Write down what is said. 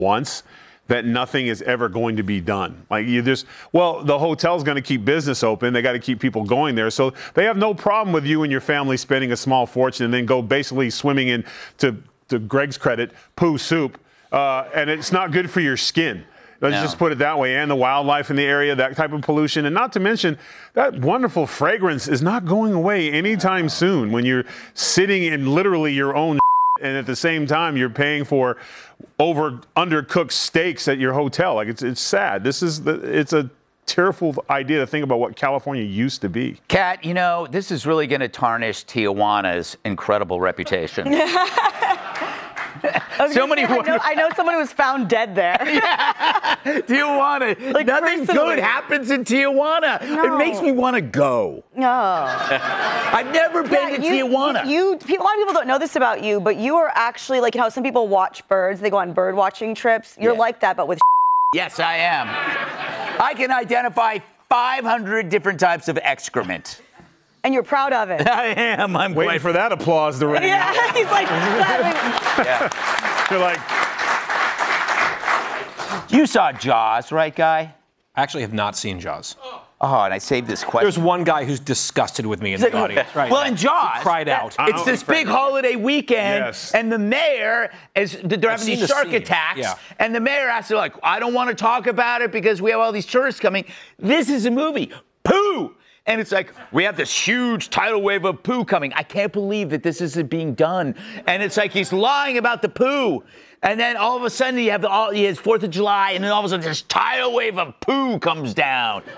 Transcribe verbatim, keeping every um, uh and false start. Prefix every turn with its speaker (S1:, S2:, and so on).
S1: once that nothing is ever going to be done. Like you just, well, the hotel's going to keep business open. They got to keep people going there. So they have no problem with you and your family spending a small fortune and then go basically swimming in, to, to Greg's credit, poo soup. Uh, and it's not good for your skin. Let's no. just put it that way. And the wildlife in the area, that type of pollution. And not to mention, that wonderful fragrance is not going away anytime soon when you're sitting in literally your own and at the same time you're paying for over undercooked steaks at your hotel. Like it's it's sad. This is the, it's a tearful idea to think about what California used to be.
S2: Kat, you know, this is really going to tarnish Tijuana's incredible reputation.
S3: So many. I know, I know someone who was found dead there.
S2: Yeah. Tijuana.
S3: Like
S2: nothing
S3: personally.
S2: good happens in Tijuana.
S3: No.
S2: It makes me want to go.
S3: No.
S2: I've never been
S3: yeah,
S2: to
S3: you,
S2: Tijuana.
S3: You, you, a lot of people don't know this about you, but you are actually like how some people watch birds. They go on bird watching trips. You're
S2: yeah.
S3: like that, but with.
S2: Yes, I am. I can identify five hundred different types of excrement.
S3: And you're proud of it.
S2: I am. I'm
S1: waiting
S2: quite...
S1: for that applause to ring.
S3: Yeah, he's like.
S2: yeah.
S1: You're like.
S2: You saw Jaws, right, Guy?
S4: I actually have not seen Jaws.
S2: Oh, and I saved this question.
S4: There's one guy who's disgusted with me in the audience. Right.
S2: Well, in Jaws,
S4: he cried out.
S2: It's this big holiday weekend,
S1: yes.
S2: and the mayor is they're having these
S4: the
S2: shark
S4: scene.
S2: attacks,
S4: Yeah.
S2: and the mayor has to like, I don't want to talk about it because we have all these tourists coming. This is a movie, poo. And it's like, we have this huge tidal wave of poo coming. I can't believe that this isn't being done. And it's like he's lying about the poo. And then all of a sudden, you have the, all, he has fourth of July, and then all of a sudden, this tidal wave of poo comes down.